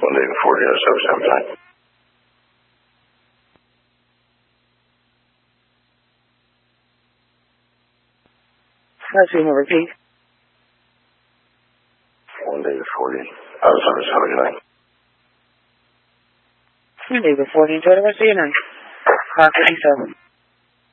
One day before the 779. Let's see, repeat. One day before the 779. One day before the enjoy the rest of your night. 5:57.